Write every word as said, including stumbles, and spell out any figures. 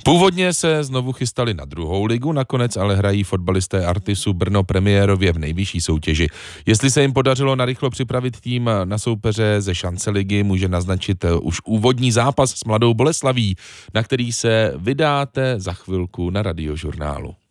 Původně se znovu chystali na druhou ligu, nakonec ale hrají fotbalisté Artisu Brno premiérově v nejvyšší soutěži. Jestli se jim podařilo narychlo připravit tým na soupeře ze šance ligy, může naznačit už úvodní zápas s Mladou Boleslaví, na který se vydáte za chvilku na Radiožurnálu.